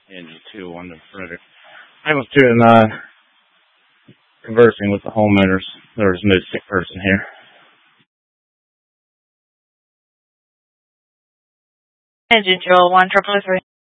Engine 201 to Frederick. I was doing conversing with the homeowners. There was no sick person here. Engine 201, 333.